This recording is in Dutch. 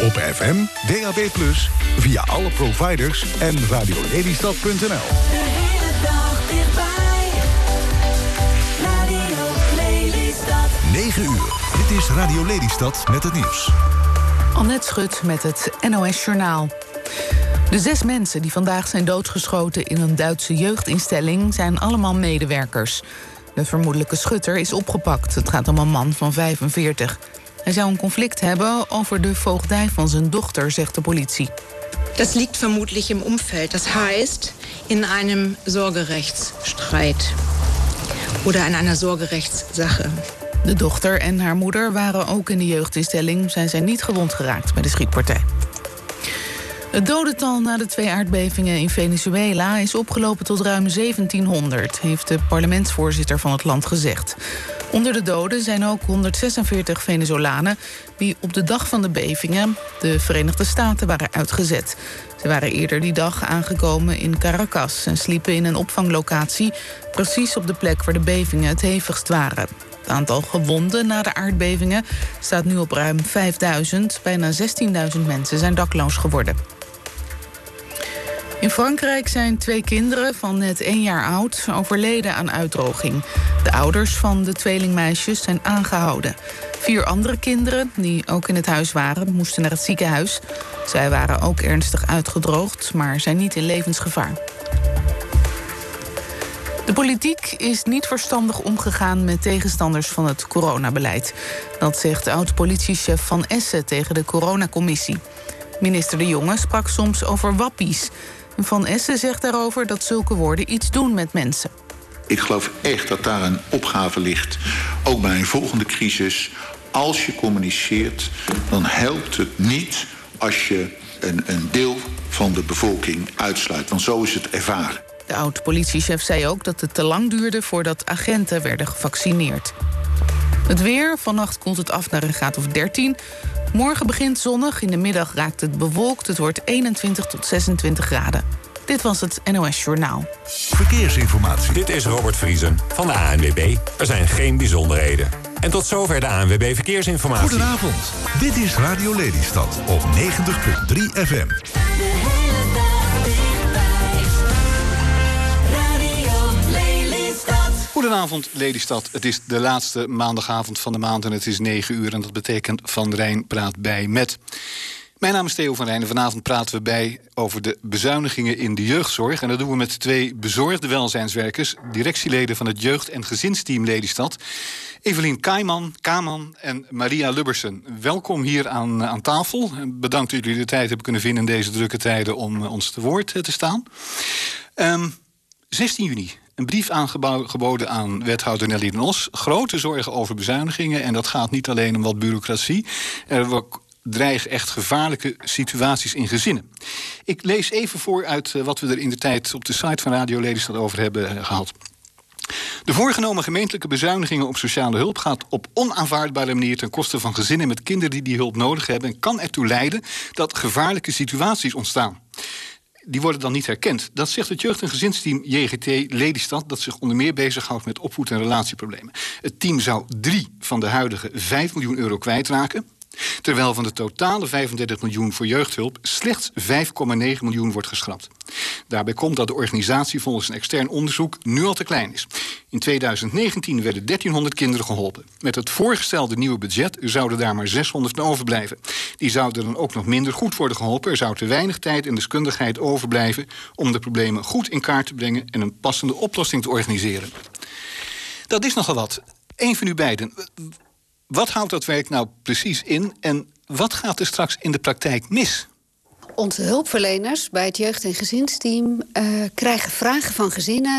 Op FM, DAB+, via alle providers en radiolelystad.nl. De hele dag dichtbij. Radio Lelystad. 9 uur. Dit is Radio Lelystad met het nieuws. Annette Schut met het NOS-journaal. De 6 mensen die vandaag zijn doodgeschoten in een Duitse jeugdinstelling zijn allemaal medewerkers. De vermoedelijke schutter is opgepakt. Het gaat om een man van 45. Hij zou een conflict hebben over de voogdij van zijn dochter, zegt de politie. Das liegt vermutlich im Umfeld. Das heißt, in einem Sorgerechtsstreit oder in einer Sorgerechtssache. De dochter en haar moeder waren ook in de jeugdinstelling. Zijn zij niet gewond geraakt bij de schietpartij. Het dodental na de 2 aardbevingen in Venezuela is opgelopen tot ruim 1700, heeft de parlementsvoorzitter van het land gezegd. Onder de doden zijn ook 146 Venezolanen die op de dag van de bevingen de Verenigde Staten waren uitgezet. Ze waren eerder die dag aangekomen in Caracas en sliepen in een opvanglocatie precies op de plek waar de bevingen het hevigst waren. Het aantal gewonden na de aardbevingen staat nu op ruim 5000. Bijna 16.000 mensen zijn dakloos geworden. In Frankrijk zijn 2 kinderen van net 1 jaar oud overleden aan uitdroging. De ouders van de tweelingmeisjes zijn aangehouden. 4 andere kinderen, die ook in het huis waren, moesten naar het ziekenhuis. Zij waren ook ernstig uitgedroogd, maar zijn niet in levensgevaar. De politiek is niet verstandig omgegaan met tegenstanders van het coronabeleid. Dat zegt oud-politiechef Van Essen tegen de coronacommissie. Minister De Jonge sprak soms over wappies. Van Essen zegt daarover dat zulke woorden iets doen met mensen. Ik geloof echt dat daar een opgave ligt, ook bij een volgende crisis. Als je communiceert, dan helpt het niet als je een deel van de bevolking uitsluit. Want zo is het ervaren. De oud-politiechef zei ook dat het te lang duurde voordat agenten werden gevaccineerd. Het weer, vannacht koelt het af naar een graad of 13. Morgen begint zonnig, in de middag raakt het bewolkt. Het wordt 21 tot 26 graden. Dit was het NOS Journaal. Verkeersinformatie. Dit is Robert Vriesen van de ANWB. Er zijn geen bijzonderheden. En tot zover de ANWB Verkeersinformatie. Goedenavond. Dit is Radio Lelystad op 90.3 FM. De hele dag dichtbij. Radio Lelystad. Goedenavond Lelystad. Het is de laatste maandagavond van de maand en het is 9 uur. En dat betekent Van Rijn praat bij met. Mijn naam is Theo van Rijn en vanavond praten we bij over de bezuinigingen in de jeugdzorg. En dat doen we met 2 bezorgde welzijnswerkers, directieleden van het jeugd- en gezinsteam Lelystad. Evelien Kaman en Maria Lubbersen. Welkom hier aan tafel. Bedankt dat jullie de tijd hebben kunnen vinden in deze drukke tijden om ons te woord te staan. 16 juni. Een brief aangeboden aan wethouder Nelly den Os. Grote zorgen over bezuinigingen. En dat gaat niet alleen om wat bureaucratie. Er dreigen echt gevaarlijke situaties in gezinnen. Ik lees even voor uit wat we er in de tijd op de site van Radio Lelystad over hebben gehad. De voorgenomen gemeentelijke bezuinigingen op sociale hulp gaat op onaanvaardbare manier ten koste van gezinnen met kinderen die hulp nodig hebben en kan ertoe leiden dat gevaarlijke situaties ontstaan. Die worden dan niet herkend. Dat zegt het jeugd- en gezinsteam JGT Lelystad, dat zich onder meer bezighoudt met opvoed- en relatieproblemen. Het team zou 3 van de huidige 5 miljoen euro kwijtraken, terwijl van de totale 35 miljoen voor jeugdhulp slechts 5,9 miljoen wordt geschrapt. Daarbij komt dat de organisatie volgens een extern onderzoek nu al te klein is. In 2019 werden 1300 kinderen geholpen. Met het voorgestelde nieuwe budget zouden daar maar 600 overblijven. Die zouden dan ook nog minder goed worden geholpen. Er zou te weinig tijd en deskundigheid overblijven om de problemen goed in kaart te brengen en een passende oplossing te organiseren. Dat is nogal wat. Eén van u beiden. Wat houdt dat werk nou precies in en wat gaat er straks in de praktijk mis? Onze hulpverleners bij het jeugd- en gezinsteam krijgen vragen van gezinnen